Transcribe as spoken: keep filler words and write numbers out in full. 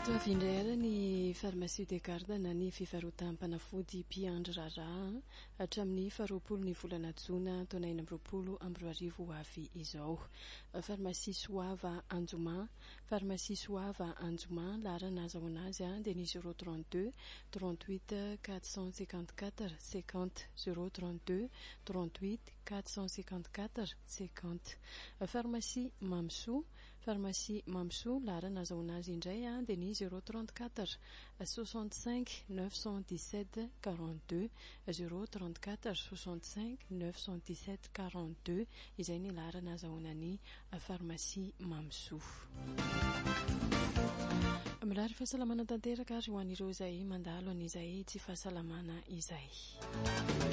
Indray ara ny pharmacie de Gardana ny fivarotam-panafody mpiandry raraha hatramin'ny faharoapolo ny volana Jona taona enina amby roapolo amby roa arivo avy izao. Pharmacie Soava Anjoma, pharmacie Soava Anjoma, laharana azahoana azy a dia ny zéro trente-deux trente-huit quatre cent cinquante-quatre cinquante zéro trente-deux trente-huit quatre cent cinquante-quatre cinquante. Pharmacie Mamsou, pharmacie Mamsou, laharana azahoana azy indray a dia ny zéro trente-quatre soixante-cinq neuf cent dix-sept quarante-deux zéro trente-quatre soixante-cinq neuf cent dix-sept quarante-deux. Izay ny laharana azahoana ny pharmacie Mamsou. Milary fahasalamana tanteraka ary ho an'ireo izay mandalo an'izay tsy fahasalamana izay.